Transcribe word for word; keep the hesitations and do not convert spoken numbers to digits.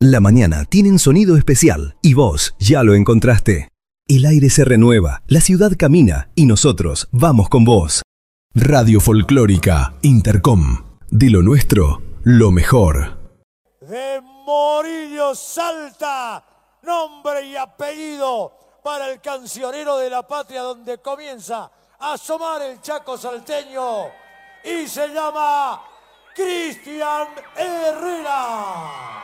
La mañana tiene un sonido especial y vos ya lo encontraste. El aire se renueva, la ciudad camina y nosotros vamos con vos. Radio Folclórica Intercom. De lo nuestro, lo mejor. De Morillo Salta, nombre y apellido para el cancionero de la patria, donde comienza a asomar el Chaco salteño y se llama Cristian Herrera.